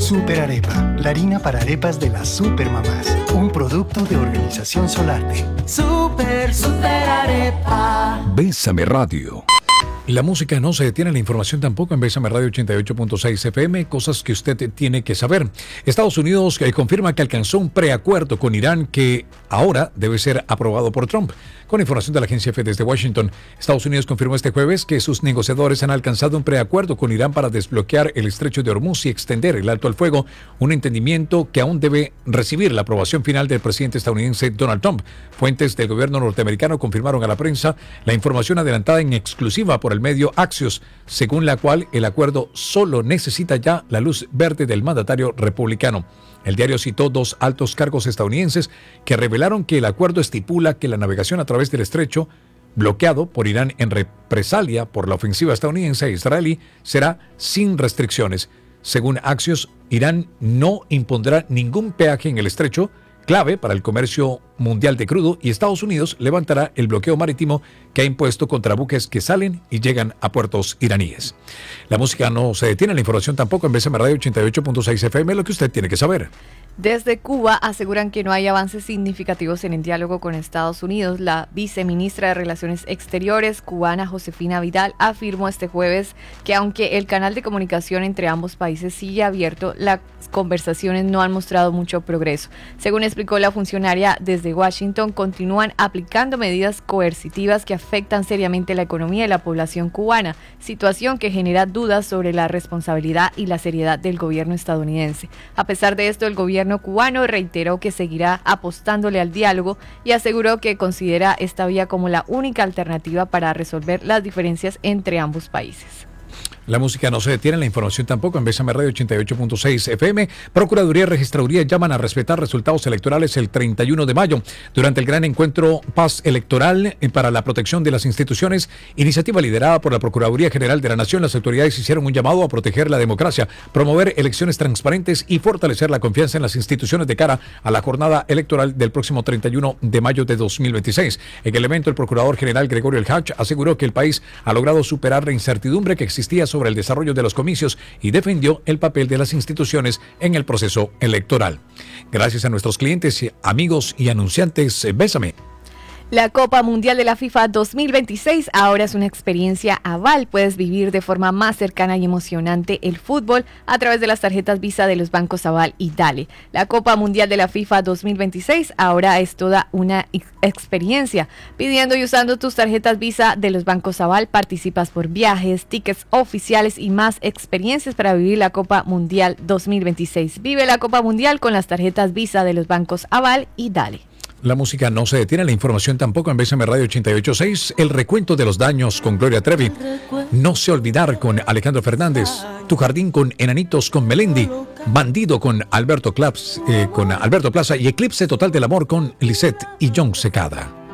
Super Arepa, la harina para arepas de las supermamás. Un producto de Organización Solarte. Super Arepa. Bésame Radio. La música no se detiene, la información tampoco en Bésame Radio 88.6 FM, cosas que usted tiene que saber. Estados Unidos confirma que alcanzó un preacuerdo con Irán que ahora debe ser aprobado por Trump. Con información de la agencia EFE desde Washington, Estados Unidos confirmó este jueves que sus negociadores han alcanzado un preacuerdo con Irán para desbloquear el estrecho de Hormuz y extender el alto al fuego, un entendimiento que aún debe recibir la aprobación final del presidente estadounidense Donald Trump. Fuentes del gobierno norteamericano confirmaron a la prensa la información adelantada en exclusiva por el medio Axios, según la cual el acuerdo solo necesita ya la luz verde del mandatario republicano. El diario citó dos altos cargos estadounidenses que revelaron que el acuerdo estipula que la navegación a través del estrecho, bloqueado por Irán en represalia por la ofensiva estadounidense e israelí, será sin restricciones. Según Axios, Irán no impondrá ningún peaje en el estrecho, clave para el comercio mundial de crudo, y Estados Unidos levantará el bloqueo marítimo que ha impuesto contra buques que salen y llegan a puertos iraníes. La música no se detiene, la información tampoco en Bésame Radio 88.6 FM, lo que usted tiene que saber. Desde Cuba aseguran que no hay avances significativos en el diálogo con Estados Unidos. La viceministra de Relaciones Exteriores cubana, Josefina Vidal, afirmó este jueves que aunque el canal de comunicación entre ambos países sigue abierto, las conversaciones no han mostrado mucho progreso. Según explicó la funcionaria, desde Washington continúan aplicando medidas coercitivas que afectan seriamente la economía y la población cubana, situación que genera dudas sobre la responsabilidad y la seriedad del gobierno estadounidense. A pesar de esto, el gobierno cubano reiteró que seguirá apostándole al diálogo y aseguró que considera esta vía como la única alternativa para resolver las diferencias entre ambos países. La música no se detiene, la información tampoco en Bésame Radio 88.6 FM. Procuraduría y Registraduría llaman a respetar resultados electorales el 31 de mayo. Durante el gran encuentro Paz Electoral para la protección de las instituciones, iniciativa liderada por la Procuraduría General de la Nación, las autoridades hicieron un llamado a proteger la democracia, promover elecciones transparentes y fortalecer la confianza en las instituciones de cara a la jornada electoral del próximo 31 de mayo de 2026. En el evento, el Procurador General Gregorio El Hach aseguró que el país ha logrado superar la incertidumbre que existía sobre el desarrollo de los comicios y defendió el papel de las instituciones en el proceso electoral. Gracias a nuestros clientes, amigos y anunciantes, bésame. La Copa Mundial de la FIFA 2026 ahora es una experiencia Aval. Puedes vivir de forma más cercana y emocionante el fútbol a través de las tarjetas Visa de los bancos Aval y Dale. La Copa Mundial de la FIFA 2026 ahora es toda una experiencia. Pidiendo y usando tus tarjetas Visa de los bancos Aval, participas por viajes, tickets oficiales y más experiencias para vivir la Copa Mundial 2026. Vive la Copa Mundial con las tarjetas Visa de los bancos Aval y Dale. La música no se detiene, la información tampoco en Bésame Radio 88.6. El recuento de los daños con Gloria Trevi. No sé olvidar con Alejandro Fernández. Tu jardín con Enanitos con Melendi. Bandido con Alberto Plaza y Eclipse Total del Amor con Lisette y John Secada.